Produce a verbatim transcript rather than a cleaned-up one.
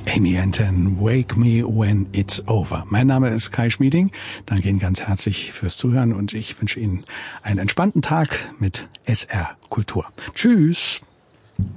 Amy Anton, Wake Me When It's Over. Mein Name ist Kai Schmieding. Danke Ihnen ganz herzlich fürs Zuhören und ich wünsche Ihnen einen entspannten Tag mit S R Kultur. Tschüss.